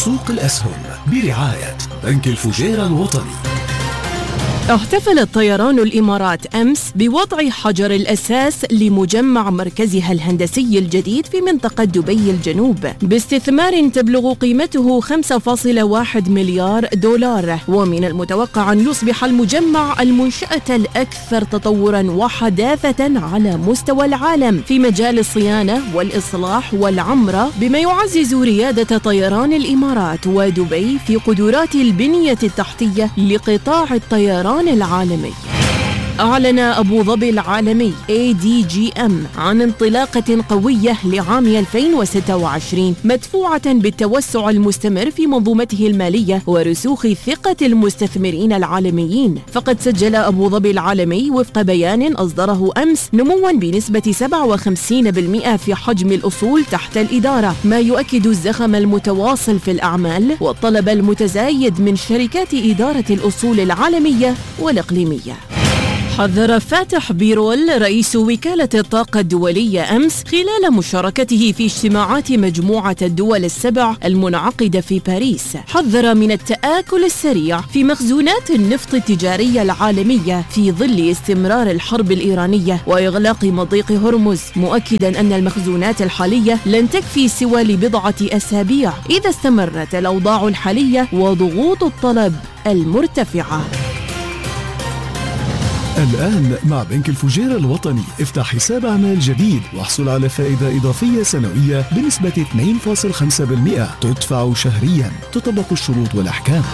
سوق الأسهم برعاية بنك الفجيرة الوطني. احتفل الطيران الإمارات أمس بوضع حجر الأساس لمجمع مركزها الهندسي الجديد في منطقة دبي الجنوب باستثمار تبلغ قيمته 5.1 مليار دولار، ومن المتوقع أن يصبح المجمع المنشأة الأكثر تطوراً وحداثة على مستوى العالم في مجال الصيانة والإصلاح والعمرة، بما يعزز ريادة طيران الإمارات ودبي في قدرات البنية التحتية لقطاع الطيران العالمي. أعلن أبو ظبي العالمي ADGM عن انطلاقة قوية لعام 2026 مدفوعة بالتوسع المستمر في منظومته المالية ورسوخ ثقة المستثمرين العالميين. فقد سجل أبو ظبي العالمي وفق بيان أصدره أمس نمواً بنسبة 57% في حجم الأصول تحت الإدارة، ما يؤكد الزخم المتواصل في الأعمال والطلب المتزايد من شركات إدارة الأصول العالمية والإقليمية. حذر فاتح بيرول رئيس وكالة الطاقة الدولية أمس خلال مشاركته في اجتماعات مجموعة الدول السبع المنعقدة في باريس، حذر من التآكل السريع في مخزونات النفط التجارية العالمية في ظل استمرار الحرب الإيرانية وإغلاق مضيق هرمز، مؤكدا أن المخزونات الحالية لن تكفي سوى لبضعة أسابيع إذا استمرت الأوضاع الحالية وضغوط الطلب المرتفعة. الآن مع بنك الفجيرة الوطني افتح حساب أعمال جديد واحصل على فائدة إضافية سنوية بنسبة 2.5% تدفع شهريا، تطبق الشروط والأحكام.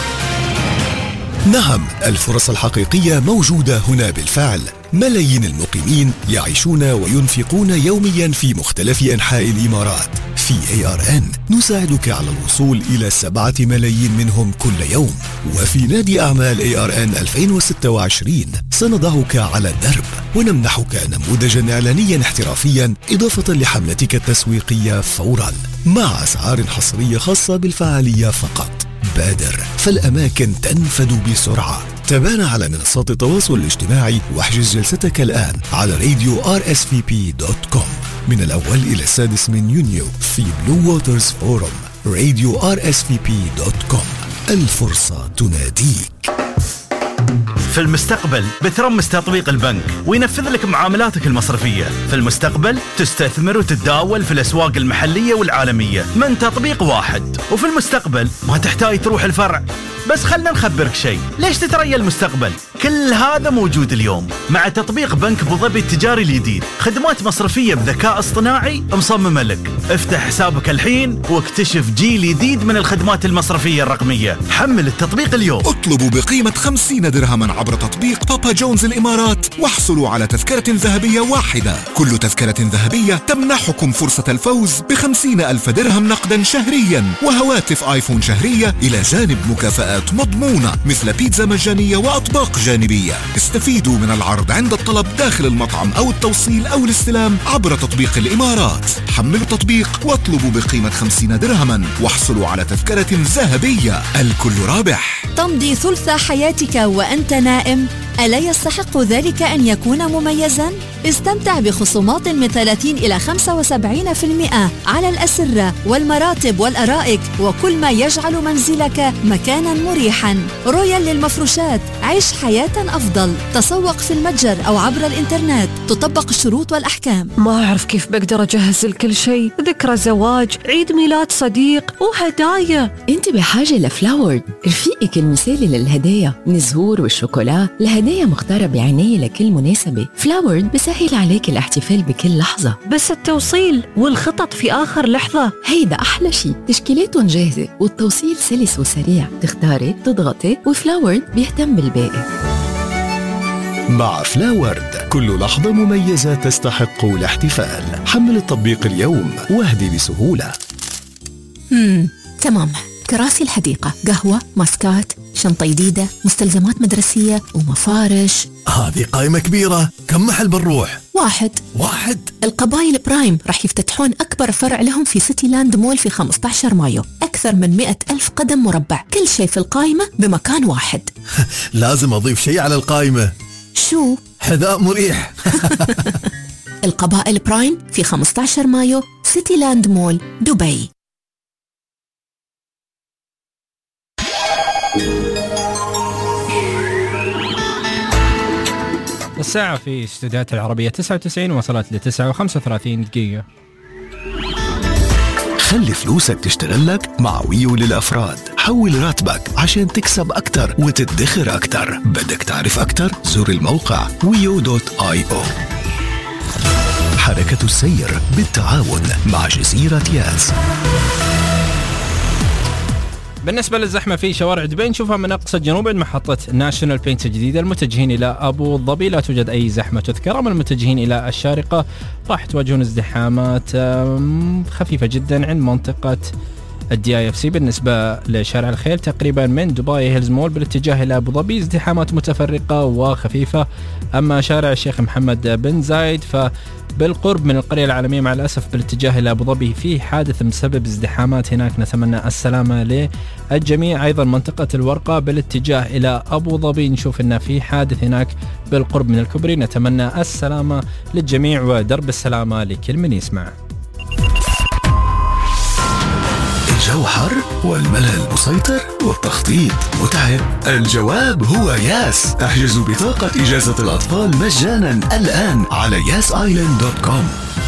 نعم، الفرص الحقيقية موجودة هنا بالفعل. ملايين المقيمين يعيشون وينفقون يوميا في مختلف أنحاء الإمارات. في ARN نساعدك على الوصول إلى 7 ملايين منهم كل يوم، وفي نادي أعمال ARN 2026 سنضعك على الدرب ونمنحك نموذجا إعلانيا احترافيا إضافة لحملتك التسويقية فورا مع أسعار حصرية خاصة بالفعالية فقط. بادر فالأماكن تنفد بسرعة. تابعنا على منصات التواصل الاجتماعي واحجز جلستك الآن على radio.rsvp.com من الأول إلى 6 يونيو في بلو ووترز فورم. radio.rsvp.com، الفرصة تناديك. في المستقبل بترمس تطبيق البنك وينفذ لك معاملاتك المصرفية. في المستقبل تستثمر وتتداول في الأسواق المحلية والعالمية من تطبيق واحد. وفي المستقبل ما تحتاج تروح الفرع. بس خلنا نخبرك شيء، ليش تتريا المستقبل؟ كل هذا موجود اليوم مع تطبيق بنك أبو ظبي التجاري الجديد. خدمات مصرفية بذكاء اصطناعي مصممة لك. افتح حسابك الحين واكتشف جيل جديد من الخدمات المصرفية الرقمية. حمل التطبيق اليوم. اطلبوا بقيمة 50 درهما عبر تطبيق بابا جونز الإمارات واحصلوا على تذكرة ذهبية واحدة. كل تذكرة ذهبية تمنحكم فرصة الفوز ب50,000 درهم نقدا شهريا وهواتف آيفون شهرية إلى جانب مكافآت مضمونة مثل بيتزا مجانية وأطباق جانبية. استفيدوا من العرض عند الطلب داخل المطعم أو التوصيل أو الاستلام عبر تطبيق الإمارات. حملوا التطبيق واطلبوا بقيمة 50 درهما واحصلوا على تذكرة ذهبية. الكل رابح. تمضي ثلث حياتك وأنت نائم؟ ألا يستحق ذلك أن يكون مميزاً؟ استمتع بخصومات من 30 إلى 75% على الأسرة والمراتب والأرائك وكل ما يجعل منزلك مكاناً مريحاً. رويال للمفروشات، عيش حياة أفضل. تسوق في المتجر أو عبر الإنترنت، تطبق الشروط والأحكام. ما أعرف كيف بقدر أجهز لكل شيء، ذكرى زواج، عيد ميلاد صديق وهدايا. أنت بحاجة لفلاورد، رفيقك المثالي للهدايا، من الزهور والشوكولا لهدايا مختارة بعناية لكل مناسبة. فلاورد بسهل عليك الاحتفال بكل لحظة، بس التوصيل والخطط في آخر لحظة هيدا أحلى شيء. تشكيلاتهم جاهزة والتوصيل سلس وسريع، تختاري تضغطي وفلاورد بيهتم بالباقي. مع فلاورد كل لحظة مميزة تستحق الاحتفال. حمل التطبيق اليوم واهدي بسهولة. تمام. كراسي الحديقة، قهوة، ماسكات، شنطة جديدة، مستلزمات مدرسية ومفارش. هذه قائمة كبيرة، كم محل بنروح؟ واحد. القبائل برايم رح يفتتحون أكبر فرع لهم في سيتي لاند مول في 15 مايو. أكثر من 100,000 قدم مربع، كل شيء في القائمة بمكان واحد. لازم أضيف شيء على القائمة. شو؟ حذاء مريح. القبائل برايم في 15 مايو، سيتي لاند مول، دبي. الساعة في استوديوهات العربية 99 وصلت ل 9:35 دقيقة. خلي فلوسك تشتغل لك مع ويو للأفراد. حول راتبك عشان تكسب أكتر وتدخر أكتر. بدك تعرف أكتر؟ زور الموقع wio.io. حركة السير بالتعاون مع جزيرة ياس. بالنسبة للزحمة في شوارع دبي نشوفها من أقصى الجنوب عند محطة ناشونال بينت الجديدة المتجهين إلى أبو ظبي لا توجد أي زحمة تذكر. أما المتجهين إلى الشارقة راح تواجهون ازدحامات خفيفة جدا عند منطقة الDIFC. بالنسبة لشارع الخيل تقريبا من دبي هيلز مول بالاتجاه إلى أبو ظبي ازدحامات متفرقة وخفيفة. أما شارع الشيخ محمد بن زايد فبالقرب من القرية العالمية مع الأسف بالاتجاه إلى أبو ظبي في حادث مسبب ازدحامات هناك، نتمنى السلامة للجميع. أيضا منطقة الورقة بالاتجاه إلى أبو ظبي نشوف أن في حادث هناك بالقرب من الكوبري، نتمنى السلامة للجميع ودرب السلامة لكل من يسمع. الجو حر والملل مسيطر والتخطيط متعب. الجواب هو ياس. احجزوا بطاقة إجازة الأطفال مجانا الآن على yasisland.com.